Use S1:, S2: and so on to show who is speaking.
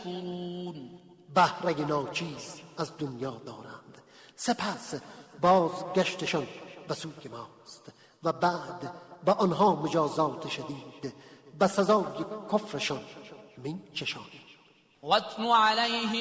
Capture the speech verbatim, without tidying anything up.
S1: یشکون.
S2: بهره ناچیز از دنیا دارند، سپس بازگشتشان به سوی ماست و بعد به آنها مجازات شدید به سزای کفرشان می چشانیم.
S1: واتل علیهم